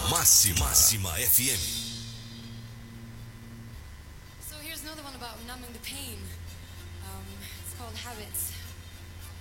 Máxima FM. So here's another one about numbing the pain. It's called Habits.